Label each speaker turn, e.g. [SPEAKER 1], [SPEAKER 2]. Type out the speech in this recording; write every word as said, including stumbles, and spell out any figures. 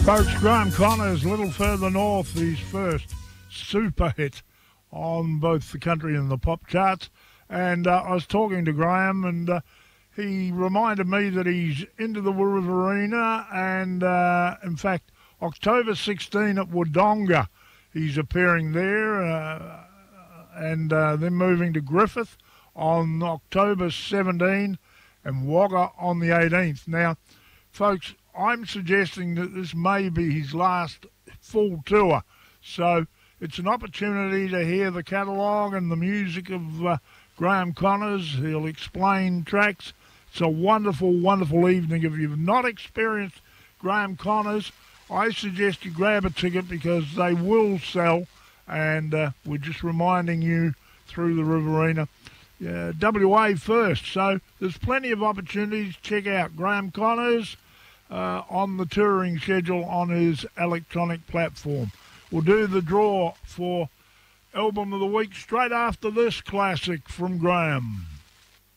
[SPEAKER 1] Folks, Graham Connors, Little Further North, his first super hit on both the country and the pop charts. And uh, I was talking to Graham, and uh, he reminded me that he's into the Riverina, and uh, in fact, October sixteenth at Wodonga, he's appearing there, uh, and uh, then moving to Griffith on October seventeenth and Wagga on the eighteenth. Now, folks, I'm suggesting that this may be his last full tour, so it's an opportunity to hear the catalogue and the music of uh, Graham Connors. He'll explain tracks. It's a wonderful, wonderful evening. If you've not experienced Graham Connors, I suggest you grab a ticket because they will sell, and uh, we're just reminding you through the Riverina. Uh, W A first, so there's plenty of opportunities. Check out Graham Connors uh, on the touring schedule on his electronic platform. We'll do the draw for Album of the Week straight after this classic from Graham.